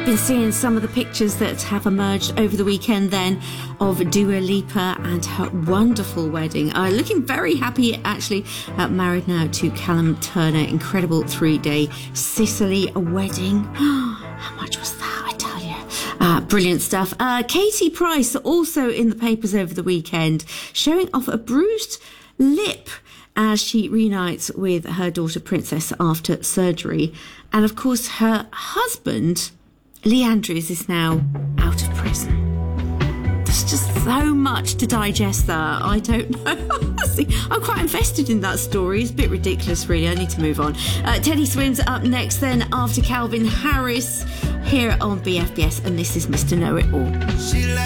been seeing some of the pictures that have emerged over the weekend then of Dua Lipa and her wonderful wedding. Looking very happy, actually, married now to Callum Turner. Incredible 3-day Sicily wedding. How much was that, I tell you? Brilliant stuff. Katie Price, also in the papers over the weekend, showing off a bruised lip as she reunites with her daughter Princess after surgery. And of course, her husband, Lee Andrews, is now out of prison. There's just so much to digest there. I don't know. See, I'm quite invested in that story. It's a bit ridiculous, really. I need to move on. Teddy Swims up next then after Calvin Harris here on BFBS. And this is Mr. Know-It-All.